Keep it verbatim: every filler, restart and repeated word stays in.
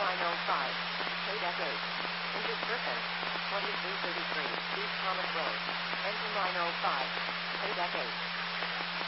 nine oh five, K-Deck eight. Into Griffin, twenty-three thirty-three, East Thomas Road. Engine nine oh five, K-Deck eight.